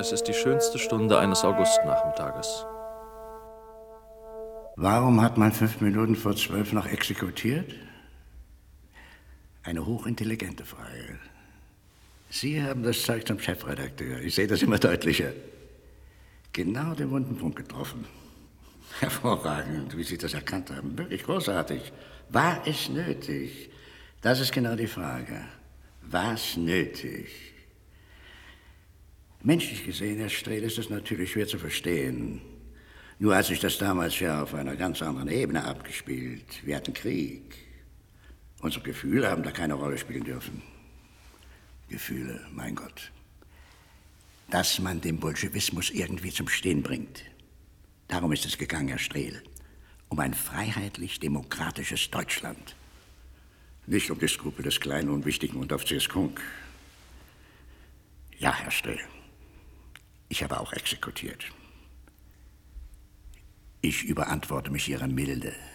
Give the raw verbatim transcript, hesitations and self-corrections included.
Es ist die schönste Stunde eines Augustnachmittages. Warum hat man fünf Minuten vor zwölf noch exekutiert? Eine hochintelligente Frage. Sie haben das Zeug zum Chefredakteur. Ich sehe das immer deutlicher. Genau den wunden Punkt getroffen. Hervorragend, wie Sie das erkannt haben. Wirklich großartig. War es nötig? Das ist genau die Frage. War es nötig? Menschlich gesehen, Herr Strehl, ist es natürlich schwer zu verstehen. Nur hat sich das damals ja auf einer ganz anderen Ebene abgespielt. Wir hatten Krieg. Unsere Gefühle haben da keine Rolle spielen dürfen. Gefühle, mein Gott. Dass man den Bolschewismus irgendwie zum Stehen bringt. Darum ist es gegangen, Herr Strehl. Um ein freiheitlich-demokratisches Deutschland. Nicht um die Skrupel des kleinen, unwichtigen Unteroffiziers Kunk. Ja, Herr Strehl. Ich habe auch exekutiert. Ich überantworte mich Ihrer Milde.